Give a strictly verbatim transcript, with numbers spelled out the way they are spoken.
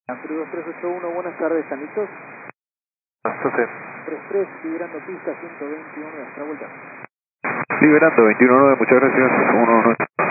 Andrew dos tres ocho uno, buenas tardes, ¿están listos? Entonces, tres tres, liberando pista ciento veintiuno de nuestra vuelta. liberando veintiuno nueve, muchas gracias. uno nueve.